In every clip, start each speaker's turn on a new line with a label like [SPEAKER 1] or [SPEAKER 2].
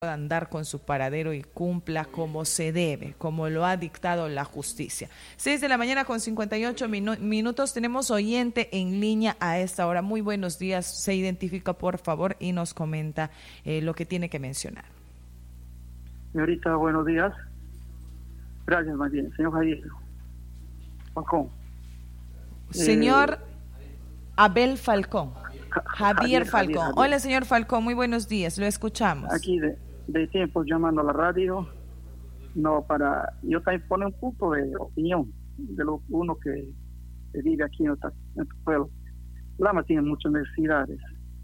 [SPEAKER 1] andar con su paradero y cumpla como se debe, como lo ha dictado la justicia. 6 de la mañana con 58 minutos. Tenemos oyente en línea a esta hora. Muy buenos días. Se identifica, por favor, y nos comenta lo que tiene que mencionar.
[SPEAKER 2] Señorita, buenos días. Gracias, más bien. Señor Javier Falcón.
[SPEAKER 1] Señor Abel Falcón. Javier Falcón.
[SPEAKER 2] Javier.
[SPEAKER 1] Hola, señor Falcón. Muy buenos días. Lo escuchamos.
[SPEAKER 2] Aquí de tiempo llamando a la radio. No, yo también pone un punto de opinión de uno que vive aquí en nuestro pueblo. Lama tiene muchas necesidades.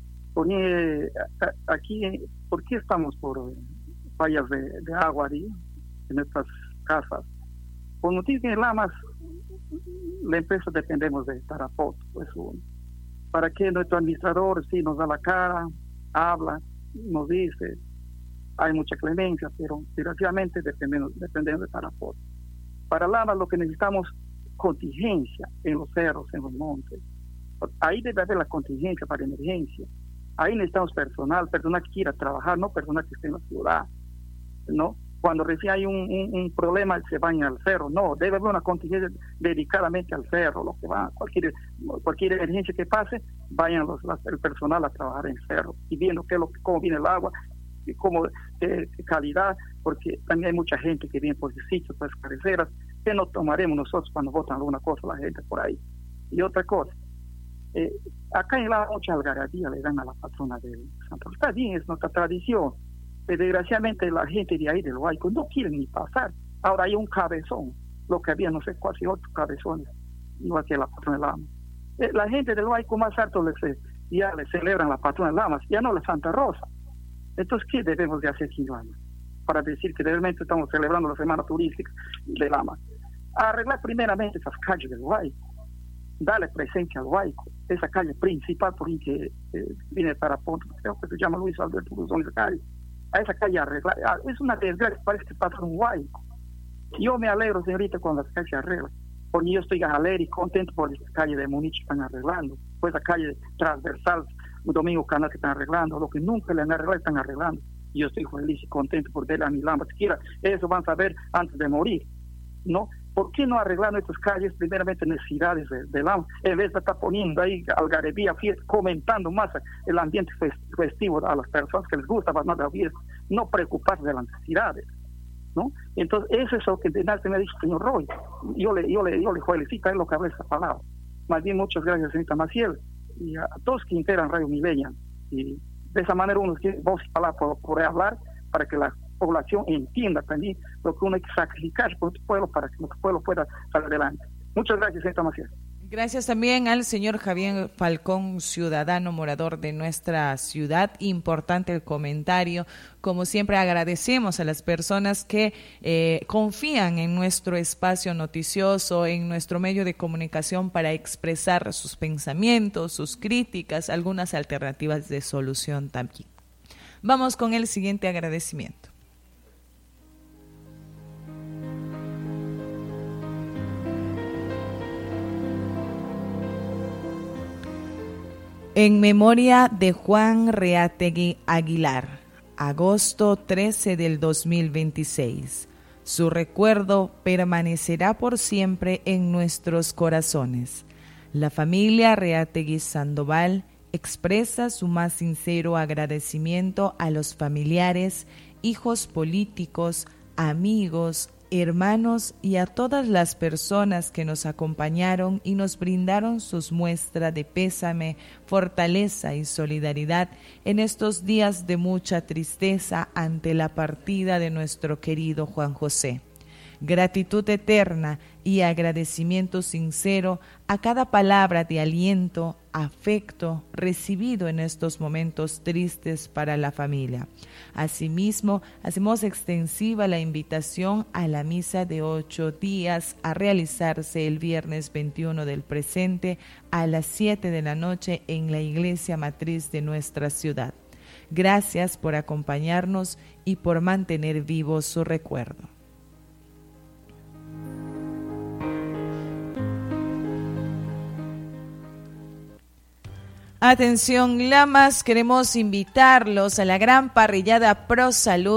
[SPEAKER 2] Aquí, ¿por qué estamos por fallas de agua ahí, en nuestras casas? Por motivo que Lamas, la empresa dependemos de Tarapoto. Pues, para que nuestro administrador sí nos da la cara, habla, nos dice, hay mucha clemencia, pero desgraciadamente dependemos de Tarapoto. Para Lamas lo que necesitamos contingencia en los cerros, en los montes. Ahí debe haber la contingencia para emergencia. Ahí necesitamos personal que quiera trabajar, no personal que esté en la ciudad, ¿no? Cuando recién hay un problema se van al cerro, no, debe haber una contingencia dedicadamente al cerro, lo que va, cualquier emergencia que pase, vayan el personal a trabajar en el cerro y viendo cómo viene el agua, y qué calidad, porque también hay mucha gente que viene por el sitio, por las carreteras, que no tomaremos nosotros cuando votan alguna cosa la gente por ahí. Y otra cosa, acá en la mucha algarabía le dan a la patrona de Santa Rosa. Está bien, es nuestra tradición, pero desgraciadamente la gente de ahí del Huayco no quiere ni pasar. Ahora hay un cabezón, lo que había no sé cuántos 8 cabezones, igual que la patrona de Lamas. La gente del Huayco más alto ya le celebran la patrona de Lamas, ya no la Santa Rosa. Entonces, ¿qué debemos de hacer aquí en Lamas? Para decir que realmente estamos celebrando la semana turística de Lamas. Arreglar primeramente esas calles del Huayco, darle presencia al Huayco, esa calle principal por ahí que viene para Ponte, creo que se llama Luis Alberto Cruzón, esa calle. A esa calle arreglar, es una desgracia, parece que pasa un Huayco. Yo me alegro, señorita, cuando las calles se arreglan, porque yo estoy alegre y contento por esta calle de Muniche que están arreglando, pues esa calle transversal, Domingo Canal que están arreglando, lo que nunca le han arreglado están arreglando. Y yo estoy feliz y contento por ver a mi Lama, siquiera eso van a saber antes de morir, ¿no? ¿Por qué no arreglar nuestras calles, primeramente necesidades de Lama, en vez de estar poniendo ahí algarabía, fiesta, comentando más el ambiente festivo a las personas que les gusta, no preocuparse de las necesidades, ¿no? Entonces, eso es lo que me ha dicho el señor Roy. Yo le felicito a él lo que habla esta palabra. Más bien, muchas gracias, señorita Maciel, y a todos que integran Radio Milenio. Y de esa manera uno tiene voz y palabra por hablar para que la población entienda también lo que uno hay que sacrificar por tu pueblo para que nuestro pueblo pueda salir adelante. Muchas gracias, señorita Maciel.
[SPEAKER 1] Gracias también al señor Javier Falcón, ciudadano morador de nuestra ciudad. Importante el comentario. Como siempre, agradecemos a las personas que confían en nuestro espacio noticioso, en nuestro medio de comunicación para expresar sus pensamientos, sus críticas, algunas alternativas de solución también. Vamos con el siguiente agradecimiento. En memoria de Juan Reategui Aguilar, agosto 13 del 2026. Su recuerdo permanecerá por siempre en nuestros corazones. La familia Reategui Sandoval expresa su más sincero agradecimiento a los familiares, hijos políticos, amigos, hermanos y a todas las personas que nos acompañaron y nos brindaron sus muestras de pésame, fortaleza y solidaridad en estos días de mucha tristeza ante la partida de nuestro querido Juan José. Gratitud eterna y agradecimiento sincero a cada palabra de aliento, afecto recibido en estos momentos tristes para la familia. Asimismo, hacemos extensiva la invitación a la misa de 8 días a realizarse el viernes 21 del presente a las 7 de la noche en la iglesia matriz de nuestra ciudad. Gracias por acompañarnos y por mantener vivo su recuerdo. Atención, lamas, queremos invitarlos a la gran parrillada Pro Salud